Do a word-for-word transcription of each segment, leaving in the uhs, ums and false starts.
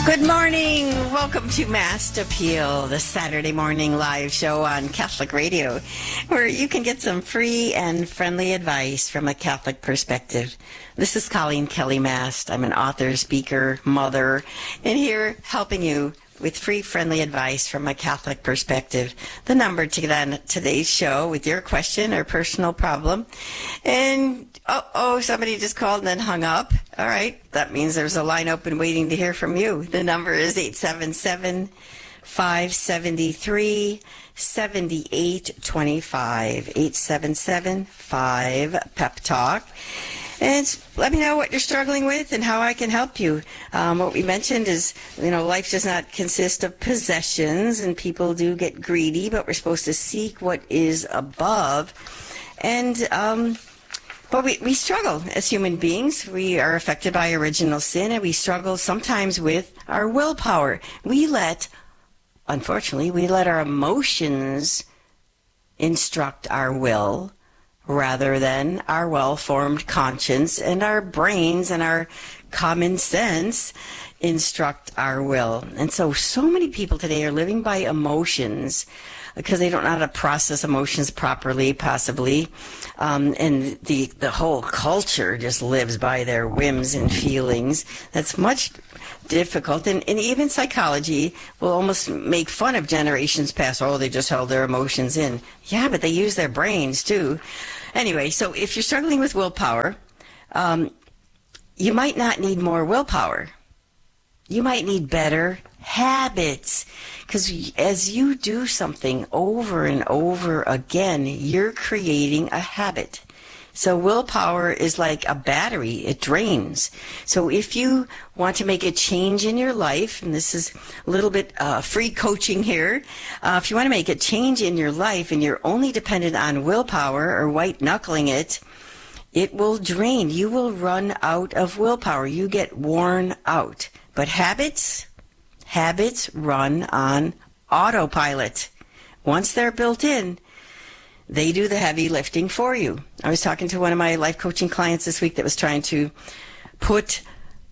Good morning. Welcome to Mass Appeal, the Saturday morning live show on Catholic Radio, where you can get some free and friendly advice from a Catholic perspective. This is Colleen Kelly Mast. I'm an author, speaker, mother, and here helping you with free, friendly advice from a Catholic perspective. The number to get on today's show with your question or personal problem. And, oh, oh, somebody just called and then hung up. All right, that means there's a line open waiting to hear from you. The number is eight seven seven, five seven three, seven eight two five, eight seven seven, five, PEP TALK. And let me know what you're struggling with and how I can help you. Um, what we mentioned is, you know, life does not consist of possessions, and people do get greedy, but we're supposed to seek what is above. And, um, but we, we struggle as human beings. We are affected by original sin, and we struggle sometimes with our willpower. We let, unfortunately, we let our emotions instruct our will, rather than our well-formed conscience, and our brains and our common sense instruct our will. And so, so many people today are living by emotions because they don't know how to process emotions properly, possibly. Um, and the, the whole culture just lives by their whims and feelings. That's much difficult. And, and even psychology will almost make fun of generations past. Oh, they just held their emotions in. Yeah, but they use their brains too. Anyway, so if you're struggling with willpower, um, you might not need more willpower. You might need better habits, because as you do something over and over again, you're creating a habit. So willpower is like a battery. It drains. So if you want to make a change in your life, and this is a little bit uh, free coaching here, uh, if you want to make a change in your life and you're only dependent on willpower or white-knuckling it, it will drain. You will run out of willpower. You get worn out. But habits, habits run on autopilot. Once they're built in, they do the heavy lifting for you. I was talking to one of my life coaching clients this week that was trying to put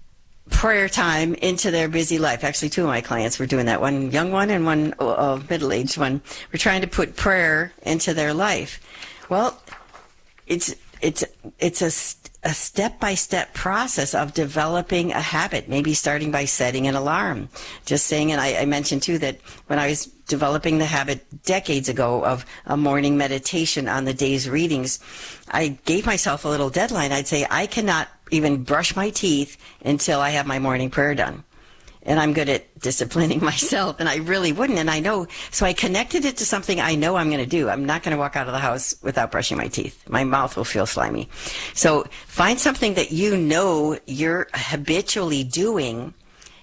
prayer time into their busy life. Actually, two of my clients were doing that. One young one and one uh, middle-aged one were trying to put prayer into their life. Well, it's it's it's a a step-by-step process of developing a habit, maybe starting by setting an alarm. Just saying, and I, I mentioned too that when I was developing the habit decades ago of a morning meditation on the day's readings, I gave myself a little deadline. I'd say, I cannot even brush my teeth until I have my morning prayer done. And I'm good at disciplining myself, and I really wouldn't, and I know, so I connected it to something I know I'm going to do. I'm not going to walk out of the house without brushing my teeth. My mouth will feel slimy. So find something that you know you're habitually doing,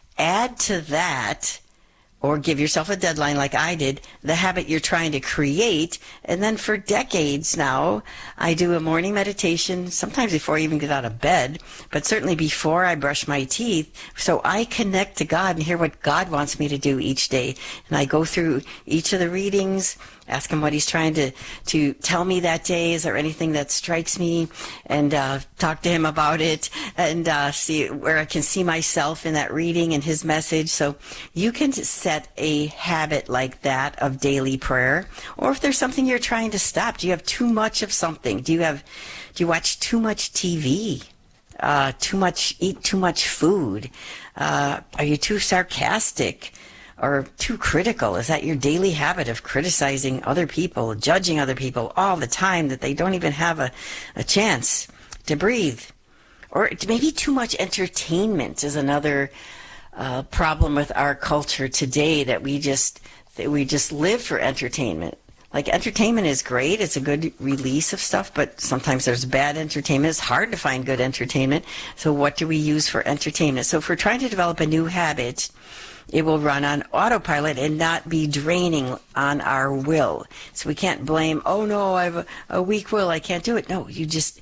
add to that, or give yourself a deadline like I did, the habit you're trying to create. And then for decades now, I do a morning meditation, sometimes before I even get out of bed, but certainly before I brush my teeth, so I connect to God and hear what God wants me to do each day. And I go through each of the readings, ask him what he's trying to, to tell me that day. Is there anything that strikes me? And uh, talk to him about it, and uh, see where I can see myself in that reading and his message. So you can set a habit like that of daily prayer. Or if there's something you're trying to stop, do you have too much of something? Do you have, do you watch too much T V? Uh, too much, eat too much food? Uh, are you too sarcastic? Or too critical? Is that your daily habit of criticizing other people, judging other people all the time, that they don't even have a, a chance to breathe? Or maybe too much entertainment is another uh, problem with our culture today, that we just that we just live for entertainment. Like, entertainment is great. It's a good release of stuff, but sometimes there's bad entertainment. It's hard to find good entertainment. So what do we use for entertainment? So if we're trying to develop a new habit, it will run on autopilot and not be draining on our will. So we can't blame, oh no, I have a, a weak will, I can't do it. No, you just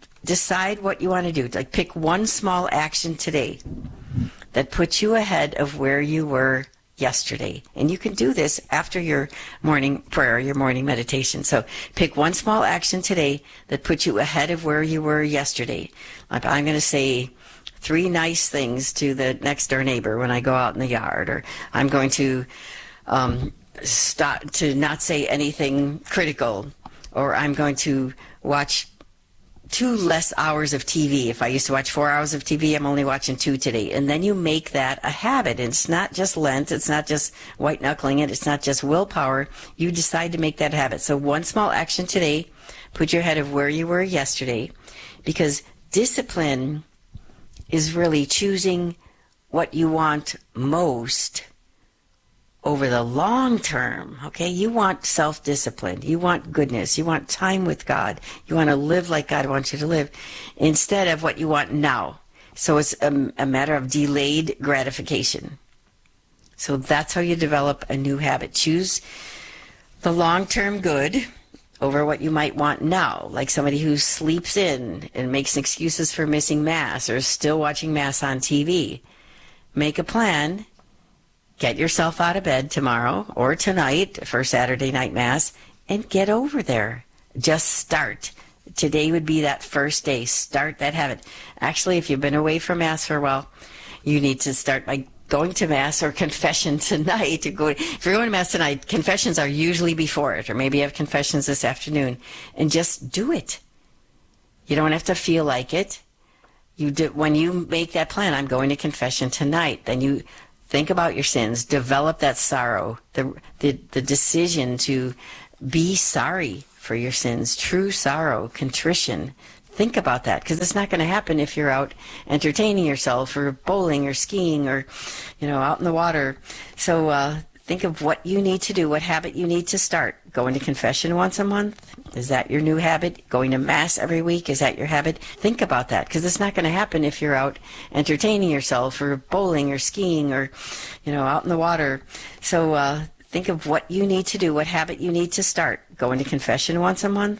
decide what you want to do. Like, pick one small action today that puts you ahead of where you were yesterday. And you can do this after your morning prayer, your morning meditation. So pick one small action today that puts you ahead of where you were yesterday. Like, I'm going to say three nice things to the next door neighbor when I go out in the yard, or I'm going to um, stop to not say anything critical, or I'm going to watch two less hours of T V. If I used to watch four hours of T V, I'm only watching two today. And then you make that a habit. And it's not just Lent. It's not just white knuckling it. It's not just willpower. You decide to make that habit. So one small action today, put your head of where you were yesterday, because discipline is really choosing what you want most over the long term, okay? You want self-discipline. You want goodness. You want time with God. You want to live like God wants you to live instead of what you want now. So it's a, a matter of delayed gratification. So that's how you develop a new habit. Choose the long-term good over what you might want now, like somebody who sleeps in and makes excuses for missing Mass or is still watching Mass on T V. Make a plan. Get yourself out of bed tomorrow or tonight for Saturday night Mass and get over there. Just start. Today would be that first day. Start that habit. Actually, if you've been away from Mass for a while, you need to start by going to Mass or confession tonight. Go, if you're going to Mass tonight, confessions are usually before it, or maybe you have confessions this afternoon, and just do it. You don't have to feel like it. You do, when you make that plan, I'm going to confession tonight, then you think about your sins, develop that sorrow, the, the the decision to be sorry for your sins, true sorrow, contrition. Think about that, because it's not going to happen if you're out entertaining yourself or bowling or skiing or, you know, out in the water. So uh, think of what you need to do, what habit you need to start. Going to confession once a month? Is that your new habit? Going to Mass every week? Is that your habit? Think about that, because it's not going to happen if you're out entertaining yourself or bowling or skiing or, you know, out in the water. So uh, think of what you need to do, what habit you need to start. Going to confession once a month?